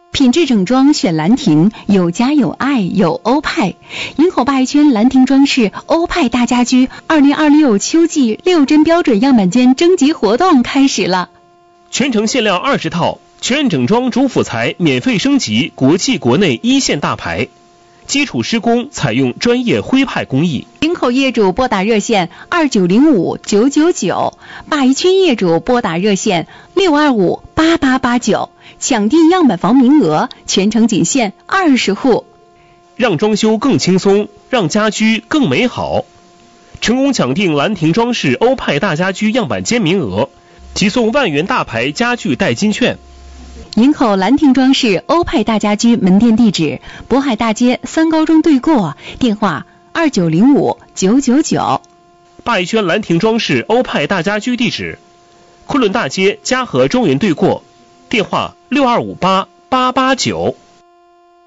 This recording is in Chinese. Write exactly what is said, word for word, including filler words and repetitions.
品质整装选兰亭，有家有爱有欧派。营口鲅鱼圈兰亭装饰欧派大家居二零二六秋季六针标准样板间征集活动开始了， 全程限量二十套，全整装主辅材免费升级国际国内一线大牌，基础施工采用专业徽派工艺。 营口业主拨打热线二九零五九九九，鲅鱼圈业主拨打热线六二五八八八九，抢订样板房名额，全程仅限二十户。 让装修更轻松，让家居更美好。成功抢订兰亭装饰欧派大家居样板间名额，即送万元大牌家具代金券。 营口兰亭装饰欧派大家居门店地址：渤海大街三高中对过，电话二九零五九九九。 鲅鱼圈兰亭装饰欧派大家居地址：昆仑大街嘉禾中原对过，电话六二五八八八九。